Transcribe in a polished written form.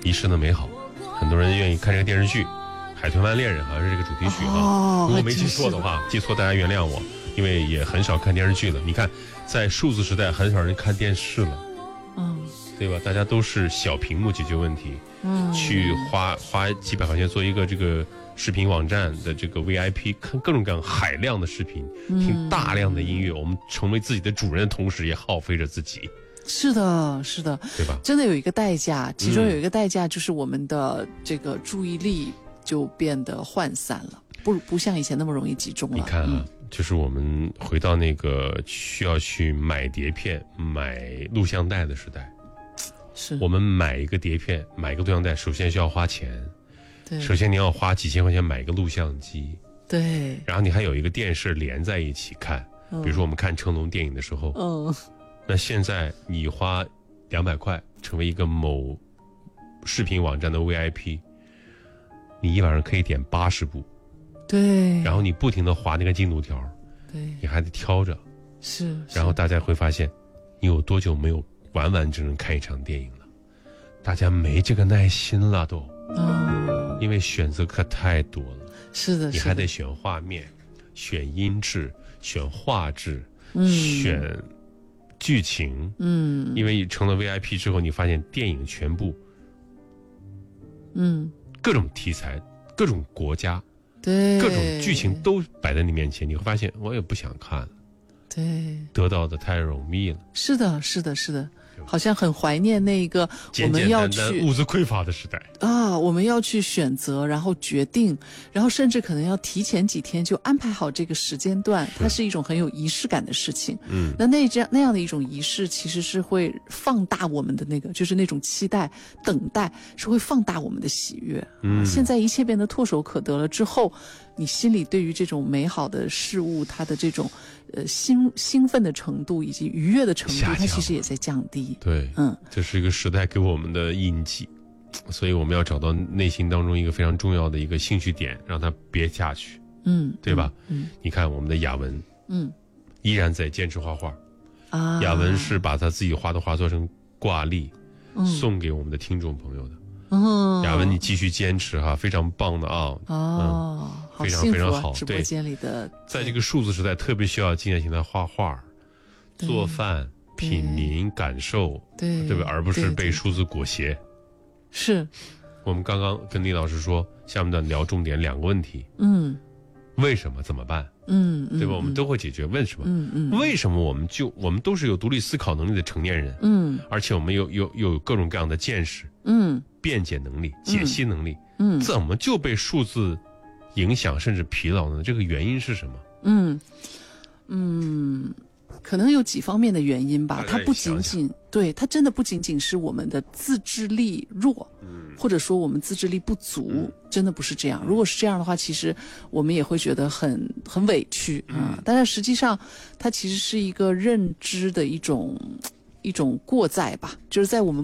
遗失的美好。很多人愿意看这个电视剧《海豚湾恋人》，好像是这个主题曲哈。如果没记错的话，记错大家原谅我，因为也很少看电视剧了。你看，在数字时代，很少人看电视了，对吧？大家都是小屏幕解决问题，去花几百块钱做一个这个视频网站的这个 VIP， 看各种各样海量的视频，听大量的音乐。我们成为自己的主人的同时，也耗费着自己。 是的，是的， 对吧？ 真的有一个代价，其中有一个代价就是我们的这个注意力就变得涣散了，不像以前那么容易集中了。 你看啊，就是我们回到那个需要去买碟片、买录像带的时代。 是我们买一个碟片、买一个录像带，首先需要花钱。 对， 首先你要花几千块钱买一个录像机。 对， 然后你还有一个电视连在一起看。比如说我们看成龙电影的时候，那现在你花200块成为一个某视频网站的 VIP， 你一晚上可以点80部。 对， 然后你不停地滑那个进度条， 对， 你还得挑着。 是， 然后大家会发现，你有多久没有完完整整看一场电影了？大家没这个耐心了都。因为选择可太多了。 是的， 你还得选画面，选音质，选画质，选剧情。因为成了 VIP 之后，你发现电影全部各种题材，各种国家， 对， 各种剧情都摆在你面前，你会发现我也不想看了。 对， 得到的太容易了。 是的，是的，是的，好像很怀念那个简简单单物资匮乏的时代啊！我们要去选择，然后决定，然后甚至可能要提前几天就安排好这个时间段，它是一种很有仪式感的事情。那样的一种仪式，其实是会放大我们的那个，就是那种期待、等待，是会放大我们的喜悦。现在一切变得唾手可得了之后，你心里对于这种美好的事物，它的这种兴奋的程度以及愉悦的程度，它其实也在降低。 对，这是一个时代给我们的印记，所以我们要找到内心当中一个非常重要的一个兴趣点，让它憋下去。对吧？你看我们的雅文，依然在坚持画画。雅文是把他自己画的画做成挂历，送给我们的听众朋友的。雅文，你继续坚持哈，非常棒的啊！非常非常好。 直播间里的， 在这个数字时代，特别需要静下心来画画、做饭、品茗、感受，对吧？而不是被数字裹挟。 是。 我们刚刚跟李老师说，下面的聊重点2个问题。为什么？怎么办？对吧？我们都会解决为什么。为什么我们都是有独立思考能力的成年人。而且我们有各种各样的见识。辩解能力、解析能力。怎么就被数字影响甚至疲劳呢？这个原因是什么？ 可能有几方面的原因吧。它不仅仅对，它真的不仅仅是我们的自制力弱，或者说我们自制力不足，真的不是这样。如果是这样的话，其实我们也会觉得很委屈啊。但是实际上，它其实是一个认知的一种过载吧，就是在我们